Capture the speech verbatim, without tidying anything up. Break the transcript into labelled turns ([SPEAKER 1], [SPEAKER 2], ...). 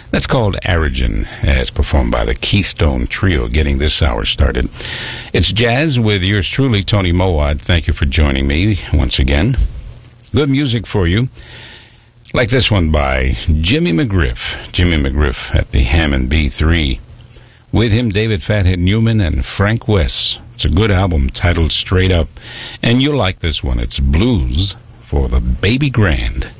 [SPEAKER 1] That's called Arigen, as performed by the Keystone Trio, getting this hour started. It's jazz with yours truly, Tony Mowat. Thank you for joining me once again. Good music for you, like this one by Jimmy McGriff. Jimmy McGriff at the Hammond B three. With him, David Fathead Newman and Frank West. It's a good album titled Straight Up, and you'll like this one. It's Blues for the Baby Grand.